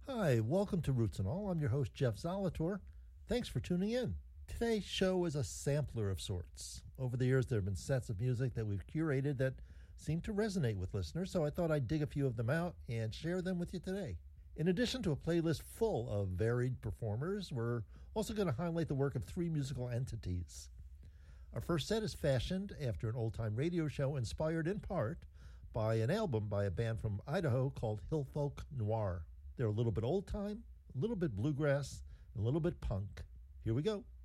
Hi, welcome to Roots and All. I'm your host, Jeff Zolator. Thanks for tuning in. Today's show is a sampler of sorts. Over the years, there have been sets of music that we've curated that seem to resonate with listeners, so I thought I'd dig a few of them out and share them with you today. In addition to a playlist full of varied performers, we're also going to highlight the work of three musical entities. Our first set is fashioned after an old-time radio show inspired in part by an album by a band from Idaho called Hillfolk Noir. They're a little bit old-time, a little bit bluegrass, and a little bit punk. Here we go.